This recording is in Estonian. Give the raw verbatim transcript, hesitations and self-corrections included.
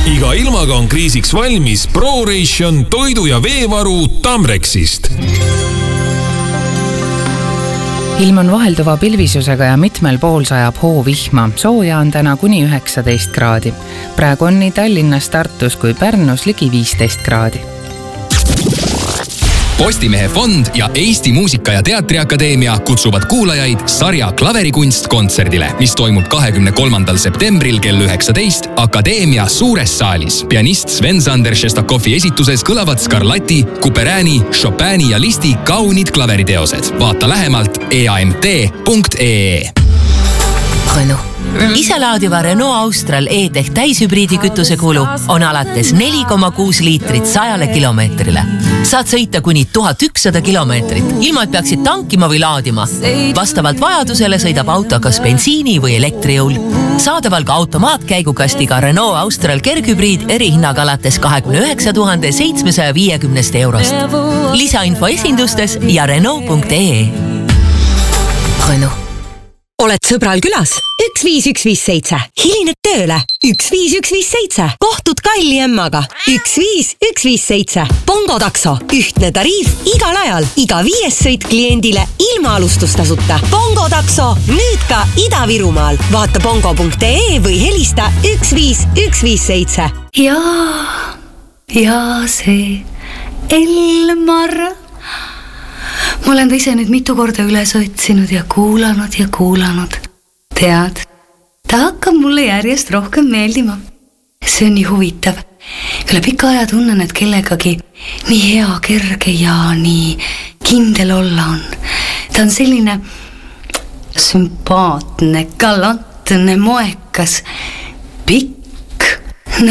Iga ilmaga on kriisiks valmis ProRation toidu- ja veevaru Tamrexist. Ilm on vahelduva pilvisusega ja mitmel pool sajab hoo vihma. Sooja on täna kuni üheksateist kraadi. Praegu on nii Tallinnas, Tartus kui Pärnus ligi viisteist kraadi. Postimehe fond ja Eesti Muusika- ja Teatriakadeemia kutsuvad kuulajaid sarja Klaverikunst kontserdile, mis toimub kahekümne kolmandal septembril kell üheksateist Akadeemia suures saalis. Pianist Sven-Sander Šestakovi esituses kõlavad Scarlatti, Couperäni, Chopini ja Listi kaunid klaveriteosed. Vaata lähemalt e a m t punkt e e. Renault. Iselaadiva Renault Austral E-Tech täishübriidi kütuse kulu on alates neli koma kuus liitrit sajale kilomeetrile. Saad sõita kuni tuhat ükssada kilomeetrit, ilma et peaksid tankima või laadima. Vastavalt vajadusele sõidab auto kas bensiini või elektrijõul. Saadaval ka automaatkäigukastiga Renault Austral kerghübriid erihinnaga alates kahekümne üheksa tuhande seitsmesaja viiekümnest eurost. Lisainfo esindustes ja Renault punkt e e. Renault. Oled sõbral külas? üks viis üks viis seitse. Hilined tööle? üks viis üks viis seitse. Kohtud kalli emmaga? üks viis üks viis seitse. Bongo takso. Ühtne tariif igal ajal. Iga viies sõit kliendile ilma alustustasuta. Bongo takso. Nüüd ka Ida-Virumaal. Vaata bongo punkt e e või helista üks viis üks viis seitse. Ja, ja see Elmar... Ma olen ta ise nüüd mitu korda üles otsinud ja kuulanud ja kuulanud. Tead, ta hakkab mulle järjest rohkem meeldima. See on nii huvitav. Üle pika aja tunnen, et kellegagi nii hea, kerge ja nii kindel olla on. Ta on selline sümpaatne, galantne, moekas, pikk